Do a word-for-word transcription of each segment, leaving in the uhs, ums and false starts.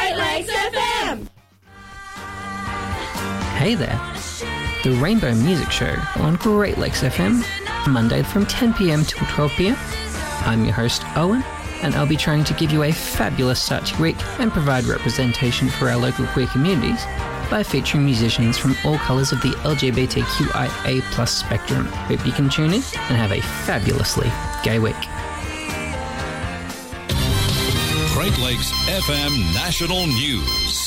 Great Lakes F M. Hey there. The Rainbow Music Show on Great Lakes F M, Monday from ten p.m. till twelve p.m. I'm your host, Owen, and I'll be trying to give you a fabulous start to your week and provide representation for our local queer communities by featuring musicians from all colours of the L G B T Q I A plus spectrum. Hope you can tune in and have a fabulously gay week. Great Lakes F M National News.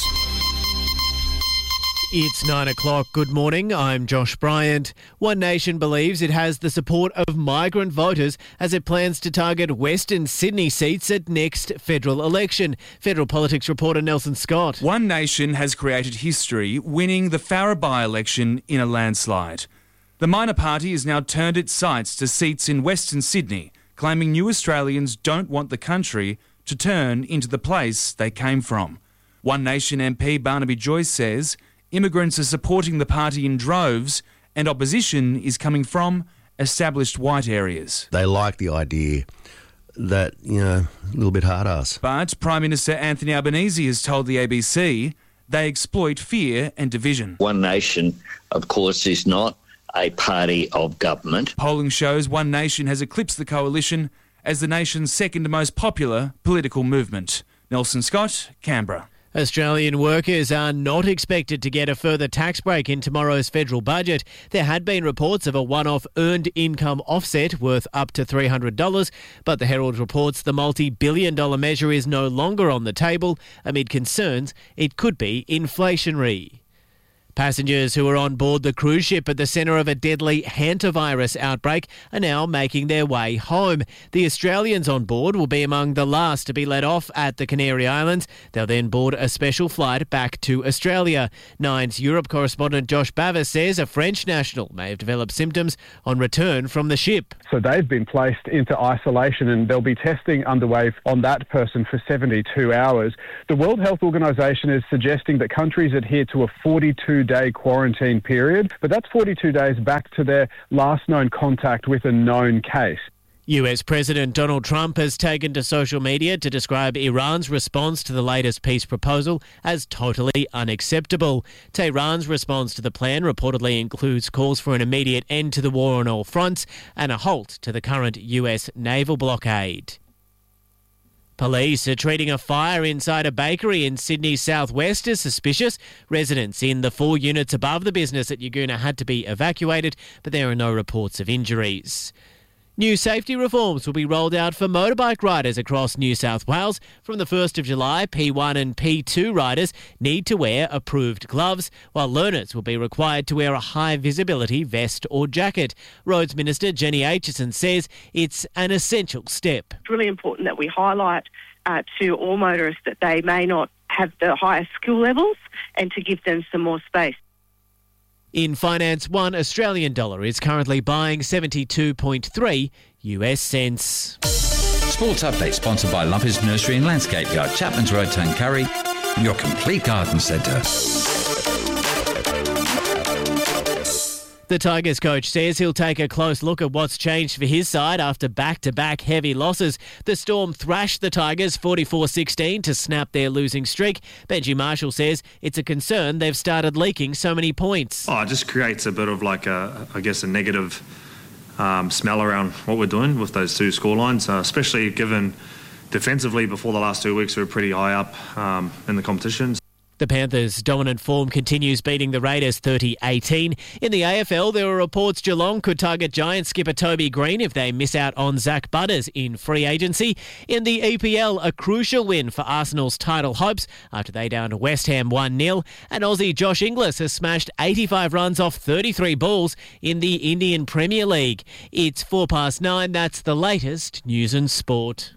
It's nine o'clock. Good morning. I'm Josh Bryant. One Nation believes it has the support of migrant voters as it plans to target Western Sydney seats at next federal election. Federal politics reporter Nelson Scott. One Nation has created history, winning the Farrer by-election in a landslide. The minor party has now turned its sights to seats in Western Sydney, claiming new Australians don't want the country to turn into the place they came from. One Nation M P Barnaby Joyce says immigrants are supporting the party in droves and opposition is coming from established white areas. They like the idea that, you know, a little bit hard-ass. But Prime Minister Anthony Albanese has told the A B C they exploit fear and division. One Nation, of course, is not a party of government. Polling shows One Nation has eclipsed the coalition as the nation's second most popular political movement. Nelson Scott, Canberra. Australian workers are not expected to get a further tax break in tomorrow's federal budget. There had been reports of a one-off earned income offset worth up to three hundred dollars, but the Herald reports the multi-billion dollar measure is no longer on the table amid concerns it could be inflationary. Passengers who were on board the cruise ship at the centre of a deadly hantavirus outbreak are now making their way home. The Australians on board will be among the last to be let off at the Canary Islands. They'll then board a special flight back to Australia. Nine's Europe correspondent Josh Bavis says a French national may have developed symptoms on return from the ship. So they've been placed into isolation and there'll be testing underway on that person for seventy-two hours. The World Health Organization is suggesting that countries adhere to a forty-two day quarantine period, but that's forty-two days back to their last known contact with a known case. U S President Donald Trump has taken to social media to describe Iran's response to the latest peace proposal as totally unacceptable. Tehran's response to the plan reportedly includes calls for an immediate end to the war on all fronts and a halt to the current U S naval blockade. Police are treating a fire inside a bakery in Sydney's southwest as suspicious. Residents in the four units above the business at Yagoona had to be evacuated, but there are no reports of injuries. New safety reforms will be rolled out for motorbike riders across New South Wales. From the first of July, P one and P two riders need to wear approved gloves, while learners will be required to wear a high-visibility vest or jacket. Roads Minister Jenny Aitchison says it's an essential step. It's really important that we highlight uh, to all motorists that they may not have the highest skill levels and to give them some more space. In finance, one Australian dollar is currently buying seventy-two point three U S cents. Sports update sponsored by Lumpy's Nursery and Landscape Yard, Chapman's Road, Tuncurry, your complete garden centre. The Tigers coach says he'll take a close look at what's changed for his side after back-to-back heavy losses. The Storm thrashed the Tigers forty-four sixteen to snap their losing streak. Benji Marshall says it's a concern they've started leaking so many points. Oh, it just creates a bit of like a, I guess, a negative um, smell around what we're doing with those two scorelines, uh, especially given defensively before the last two weeks we were pretty high up um, in the competitions. The Panthers' dominant form continues, beating the Raiders thirty eighteen. In the A F L, there were reports Geelong could target Giants skipper Toby Green if they miss out on Zach Butters in free agency. In the E P L, a crucial win for Arsenal's title hopes after they downed West Ham one nil. And Aussie Josh Inglis has smashed eighty-five runs off thirty-three balls in the Indian Premier League. It's four past nine. That's the latest news and sport.